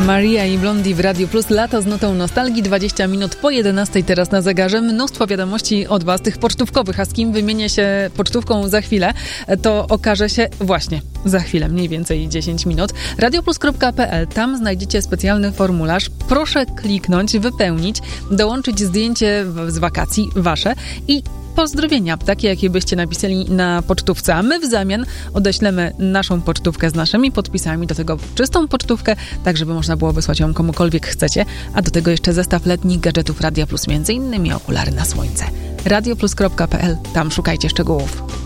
Maria i Blondie w Radio Plus. Lato z nutą nostalgii. 20 minut po 11 teraz na zegarze. Mnóstwo wiadomości od was, tych pocztówkowych. A z kim wymienię się pocztówką za chwilę, to okaże się właśnie za chwilę, mniej więcej 10 minut. radioplus.pl. Tam znajdziecie specjalny formularz. Proszę kliknąć, wypełnić, dołączyć zdjęcie z wakacji wasze i pozdrowienia, takie jakie byście napisali na pocztówce, a my w zamian odeślemy naszą pocztówkę z naszymi podpisami, do tego czystą pocztówkę, tak żeby można było wysłać ją komukolwiek chcecie, a do tego jeszcze zestaw letnich gadżetów Radia Plus, między innymi okulary na słońce. radioplus.pl, tam szukajcie szczegółów.